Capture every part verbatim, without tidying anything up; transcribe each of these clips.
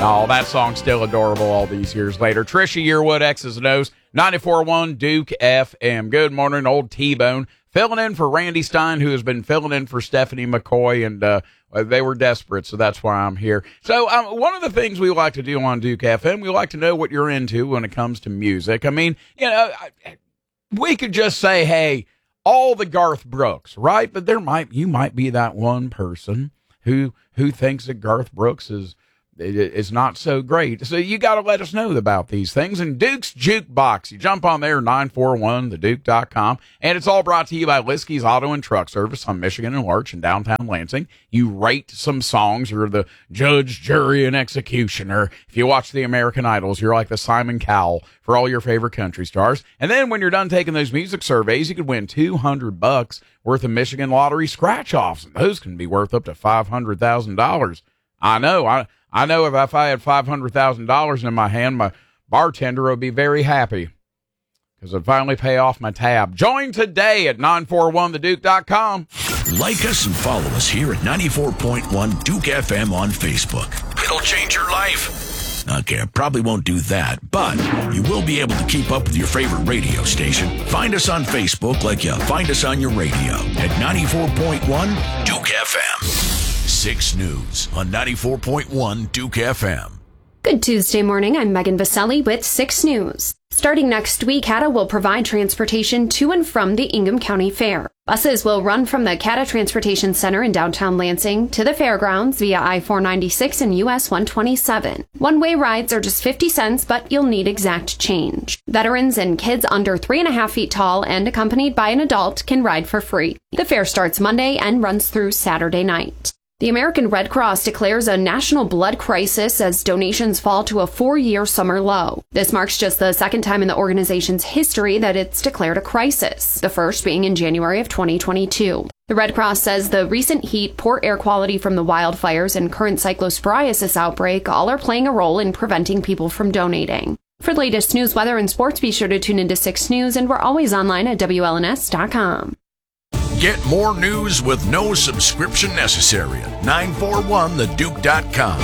Oh, that song's still adorable all these years later. Trisha Yearwood, X's and O's, ninety-four point one Duke F M. Good morning, old T-Bone. Filling in for Randy Stein, who has been filling in for Stephanie McCoy, and uh, they were desperate, so that's why I'm here. So um, one of the things we like to do on Duke F M, we like to know what you're into when it comes to music. I mean, you know, I, we could just say, hey, all the Garth Brooks, right? But there might you might be that one person who who thinks that Garth Brooks is is not so great. So you got to let us know about these things. And Duke's Jukebox, you jump on there, nine four one the duke dot com. And it's all brought to you by Liskey's Auto and Truck Service on Michigan and Larch in downtown Lansing. You rate some songs. You're the judge, jury, and executioner. If you watch the American Idols, you're like the Simon Cowell for all your favorite country stars. And then when you're done taking those music surveys, you could win two hundred bucks worth of Michigan Lottery scratch-offs. And those can be worth up to five hundred thousand dollars. I know. I I know if, if I had five hundred thousand dollars in my hand, my bartender would be very happy because I'd finally pay off my tab. Join today at nine four one the duke dot com. Like us and follow us here at ninety-four point one Duke F M on Facebook. It'll change your life. Okay, I probably won't do that, but you will be able to keep up with your favorite radio station. Find us on Facebook like you find us on your radio at ninety-four point one Duke F M. six News on ninety-four point one Duke F M. Good Tuesday morning. I'm Megan Vaselli with six News. Starting next week, CATA will provide transportation to and from the Ingham County Fair. Buses will run from the CATA Transportation Center in downtown Lansing to the fairgrounds via I four ninety-six and U S one twenty-seven. One-way rides are just fifty cents, but you'll need exact change. Veterans and kids under three and a half feet tall and accompanied by an adult can ride for free. The fair starts Monday and runs through Saturday night. The American Red Cross declares a national blood crisis as donations fall to a four-year summer low. This marks just the second time in the organization's history that it's declared a crisis, the first being in January of twenty twenty-two. The Red Cross says the recent heat, poor air quality from the wildfires, and current cyclosporiasis outbreak all are playing a role in preventing people from donating. For the latest news, weather, and sports, be sure to tune into six News, and we're always online at W L N S dot com. Get more news with no subscription necessary at nine four one the duke dot com.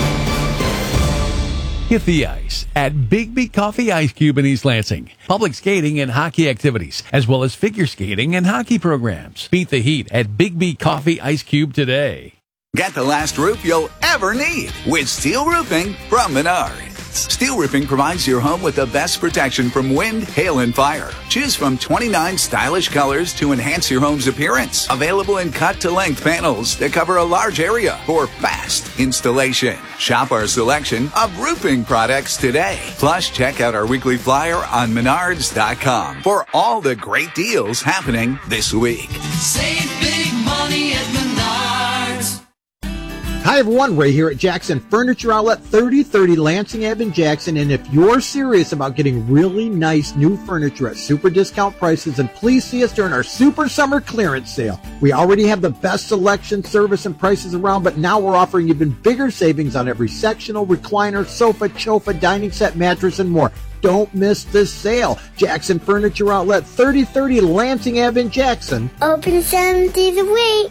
Hit the ice at Bigby Coffee Ice Cube in East Lansing. Public skating and hockey activities, as well as figure skating and hockey programs. Beat the heat at Bigby Coffee Ice Cube today. Get the last roof you'll ever need with steel roofing from Menards. Steel roofing provides your home with the best protection from wind, hail, and fire. Choose from twenty-nine stylish colors to enhance your home's appearance. Available in cut-to-length panels that cover a large area for fast installation. Shop our selection of roofing products today. Plus, check out our weekly flyer on menards dot com for all the great deals happening this week. Save big money at Menards. Hi everyone, Ray here at Jackson Furniture Outlet, thirty thirty Lansing Avenue in Jackson, and if you're serious about getting really nice new furniture at super discount prices, then please see us during our Super Summer Clearance Sale. We already have the best selection, service, and prices around, but now we're offering even bigger savings on every sectional, recliner, sofa, chofa, dining set, mattress, and more. Don't miss this sale. Jackson Furniture Outlet, thirty thirty Lansing Avenue in Jackson. Open seven days a week.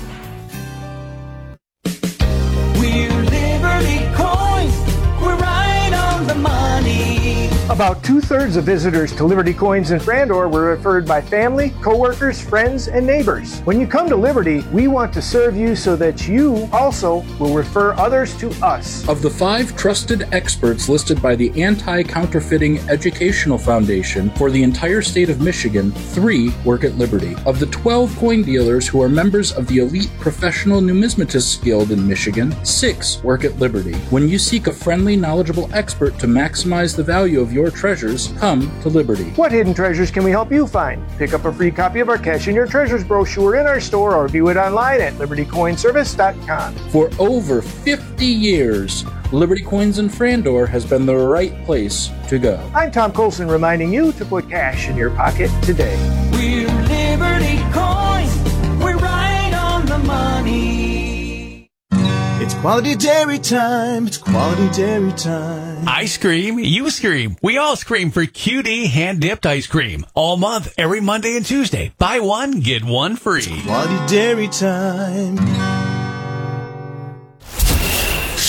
We're Liberty Coins. We're right on the money. About two-thirds of visitors to Liberty Coins in Frandor were referred by family, coworkers, friends, and neighbors. When you come to Liberty, we want to serve you so that you also will refer others to us. Of the five trusted experts listed by the Anti-Counterfeiting Educational Foundation for the entire state of Michigan, three work at Liberty. Of the twelve coin dealers who are members of the elite Professional Numismatists Guild in Michigan, six work at Liberty. When you seek a friendly, knowledgeable expert to maximize the value of your treasures, come to Liberty. What hidden treasures can we help you find? Pick up a free copy of our Cash in Your Treasures brochure in our store or view it online at liberty coin service dot com. For over fifty years, Liberty Coins in Frandor has been the right place to go. I'm Tom Colson reminding you to put cash in your pocket today. We're Liberty Coins. We're right on the money. It's quality dairy time. It's quality dairy time. I scream, you scream. We all scream for Q D hand-dipped ice cream. All month, every Monday and Tuesday. Buy one, get one free. It's quality dairy time.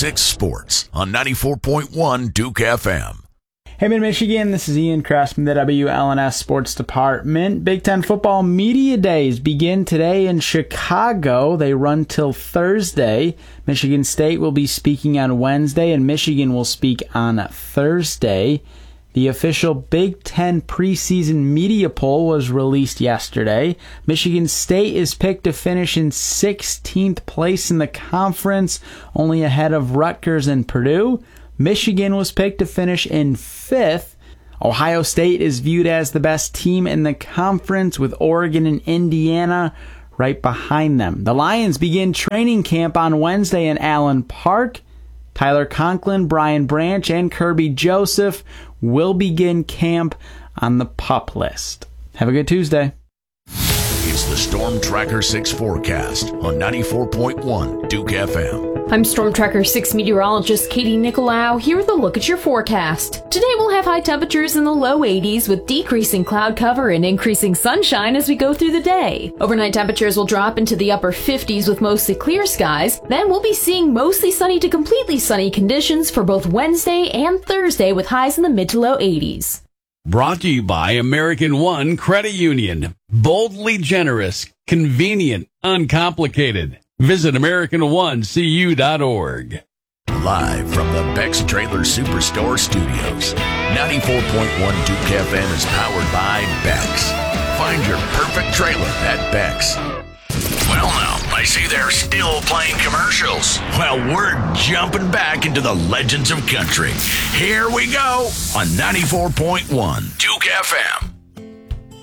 six Sports on ninety-four point one Duke F M. Hey, Mid-Michigan, this is Ian Kress from the W L N S Sports Department. Big Ten Football Media Days begin today in Chicago. They run till Thursday. Michigan State will be speaking on Wednesday, and Michigan will speak on Thursday. The official Big Ten preseason media poll was released yesterday. Michigan State is picked to finish in sixteenth place in the conference, only ahead of Rutgers and Purdue. Michigan was picked to finish in fifth. Ohio State is viewed as the best team in the conference, with Oregon and Indiana right behind them. The Lions begin training camp on Wednesday in Allen Park. Tyler Conklin, Brian Branch, and Kirby Joseph will begin camp on the PUP list. Have a good Tuesday. It's the Storm Tracker six forecast on ninety-four point one Duke F M. I'm Storm Tracker six meteorologist Katie Nicolau here with a look at your forecast. Today we'll have high temperatures in the low eighties with decreasing cloud cover and increasing sunshine as we go through the day. Overnight temperatures will drop into the upper fifties with mostly clear skies. Then we'll be seeing mostly sunny to completely sunny conditions for both Wednesday and Thursday with highs in the mid to low eighties. Brought to you by American One Credit Union. Boldly generous, convenient, uncomplicated. Visit American One C U dot org. Live from the Beck's Trailer Superstore Studios, ninety-four point one Duke F M is powered by Beck's. Find your perfect trailer at Beck's. Well, now, I see they're still playing commercials. Well, we're jumping back into the legends of country. Here we go on ninety-four point one Duke F M.